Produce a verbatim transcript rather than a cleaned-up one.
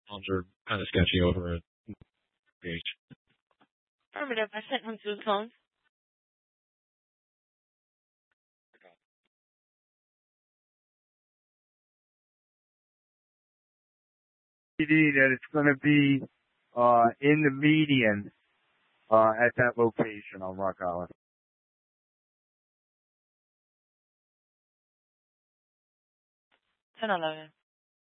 Palms are kind of sketchy over at Beach. Affirmative. I sent him to his phone. That it's going to be uh, in the median uh, at that location on Rock Island. ten eleven.